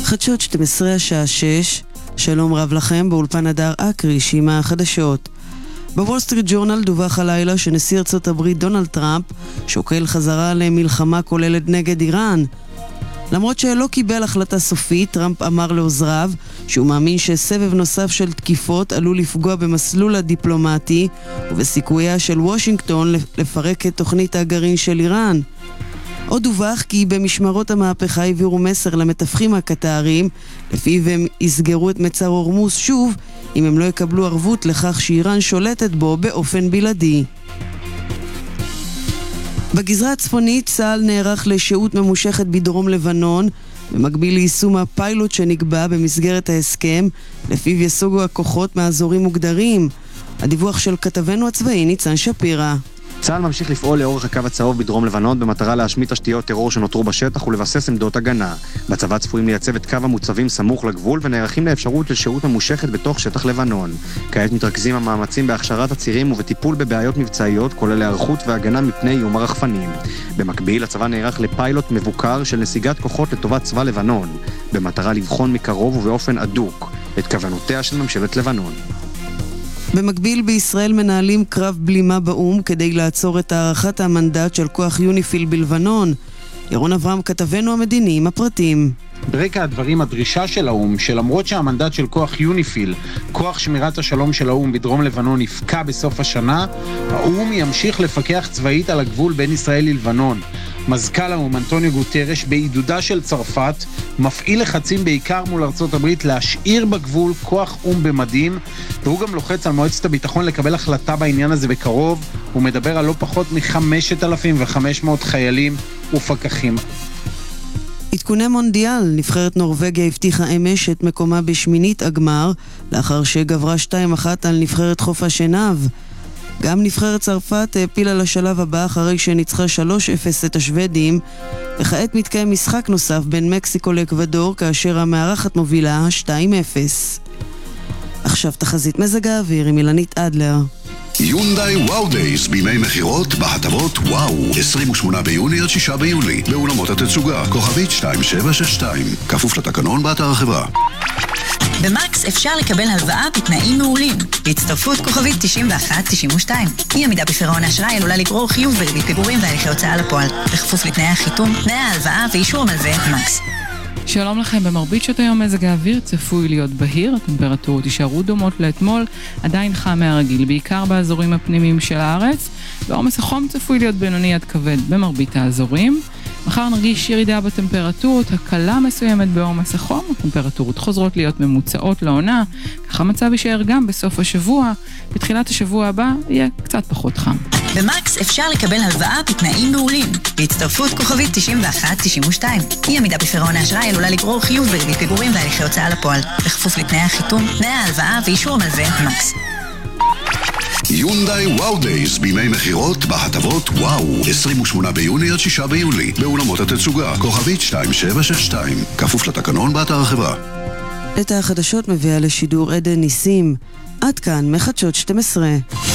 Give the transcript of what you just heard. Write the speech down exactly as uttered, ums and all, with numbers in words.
חדשות שתים עשרה השעה שש, שלום רב לכם, באולפן הדר אקריש עם החדשות. בוול סטריט ג'ורנל דווח הלילה שנשיא ארצות הברית דונלד טראמפ שוקל חזרה למלחמה כוללת נגד איראן. למרות שלא קיבל החלטה סופית, טראמפ אמר לעוזריו שהוא מאמין שסבב נוסף של תקיפות עלול לפגוע במסלול הדיפלומטי ובסיכויה של וושינגטון לפרק את תוכנית הגרעין של איראן. עוד דווח כי במשמרות המהפכה העבירו מסר למתווכים הקטרים, לפיו הם יסגרו את מצר הורמוז שוב אם הם לא יקבלו ערבות לכך שאיראן שולטת בו באופן בלעדי. בגזרה הצפונית צה"ל נערך לשהות ממושכת בדרום לבנון, במקביל ליישום הפיילוט שנקבע במסגרת ההסכם, לפיו יסוגו הכוחות מאזורים מוגדרים. הדיווח של כתבנו הצבאי ניצן שפירא. צה"ל ממשיך לפעול לאורך הקו הצהוב בדרום לבנון במטרה להשמיד תשתיות טרור שנותרו בשטח ולבסס עמדות הגנה. בצבא צפויים לייצב את קו המוצבים סמוך לגבול ונערכים לאפשרות לשהות ממושכת בתוך שטח לבנון. כעת מתרכזים המאמצים בהכשרת הצירים ובטיפול בבעיות מבצעיות, כולל היערכות והגנה מפני איום הרחפנים. במקביל, הצבא נערך לפיילוט מבוקר של נסיגת כוחות לטובת צבא לבנון, במטרה לבחון מקרוב ובאופן הדוק את כוונותיה של ממשלת לבנון. במקביל בישראל מנהלים קרב בלימה באום כדי לעצור את הערכת המנדט של כוח יוניפיל בלבנון. ירון אברהם כתבנו המדיני עם הפרטים. ברקע הדברים הדרישה של האום, שלמרות שהמנדט של כוח יוניפיל, כוח שמירת השלום של האום בדרום לבנון, יפקע בסוף השנה, האום ימשיך לפקח צבאית על הגבול בין ישראל ללבנון. מזכ"ל האום אנטוניו גוטרש בעידודה של צרפת מפעיל לחצים בעיקר מול ארצות הברית להשאיר בגבול כוח אום במדים, והוא גם לוחץ על מועצת הביטחון לקבל החלטה בעניין הזה בקרוב. הוא מדבר על לא פחות מ-חמשת אלפים וחמש מאות חיילים ופקחים. עדכוני מונדיאל, נבחרת נורווגיה הבטיחה אמש את מקומה בשמינית הגמר לאחר שגברה שתיים אחת על נבחרת חוף השנהב. גם נבחרת צרפת העפילה לשלב הבא אחרי שניצחה שלוש אפס את השוודים, וכעת מתקיים משחק נוסף בין מקסיקו לאקוודור כאשר המארחת מובילה שתיים אפס. עכשיו תחזית מזג האוויר עם אילנית אדלר. יונדאי וואו דייז בימי מחירות בהטבות וואו, עשרים ושמונה ביוני עד שישה ביולי באולמות התצוגה, כוכבית שתיים שבע שש שתיים, כפוף לתקנון באתר החברה. במקס אפשר לקבל הלוואה בתנאים מעולים בהצטרפות כוכבית תשעים ואחת תשעים ושתיים. אי עמידה בפירעון האשראי עלולה לגרור חיוב בריבית פיגורים והליכי הוצאה לפועל, בכפוף לתנאי החיתום, תנאי ההלוואה ואישור המלווה. מקס. שלום לכם, במרבית שעות היום מזג האוויר צפוי להיות בהיר, הטמפרטורות יישארו דומות לאתמול, עדיין חם מהרגיל, בעיקר באזורים הפנימיים של הארץ, ועומס החום צפוי להיות בינוני עד כבד במרבית האזורים. מחר נרגיש ירידה בטמפרטורות, הקלה מסוימת בעומס החום, הטמפרטורות חוזרות להיות ממוצעות לעונה, כך המצב יישאר גם בסוף השבוע, בתחילת השבוע הבא יהיה קצת פחות חם. במקס אפשר לקבל הלוואה בתנאים מעולים בהצטרפות כוכבית תשעים ואחת תשעים ושתיים. אי עמידה בפירעון האשראי עלולה לגרור חיוב בריבית פיגורים והליכי הוצאה לפועל, בכפוף לתנאי החיתום, תנאי ההלוואה ואישור המלווה. מקס. יונדאי וואו דייז בימי מחירות בהטבות וואו, עשרים ושמונה ביוני עד שישה ביולי באולמות התצוגה, כוכבית שתיים שבע שש שתיים, כפוף לתקנון באתר החברה. את החדשות מביאה לשידור עדן ניסים. עד כאן מחדשות שתים עשרה.